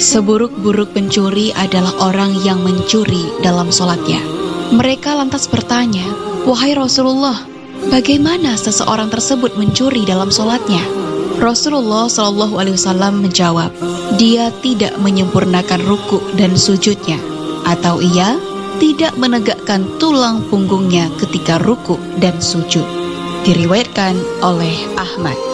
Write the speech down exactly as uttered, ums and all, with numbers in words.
Seburuk-buruk pencuri adalah orang yang mencuri dalam sholatnya. Mereka lantas bertanya, "Wahai Rasulullah, bagaimana seseorang tersebut mencuri dalam sholatnya?" Rasulullah shallallahu alaihi wasallam menjawab, "Dia tidak menyempurnakan ruku dan sujudnya, atau ia tidak menegakkan tulang punggungnya ketika ruku dan sujud." Diriwayatkan oleh Ahmad.